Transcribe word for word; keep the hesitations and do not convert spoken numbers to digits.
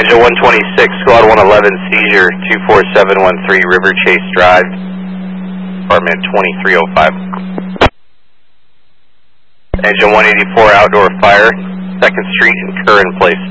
Engine one twenty-six, Squad one eleven, seizure two four seven one three, River Chase Drive, apartment twenty-three oh five. Engine one eighty-four, outdoor fire, second Street and Curran Place.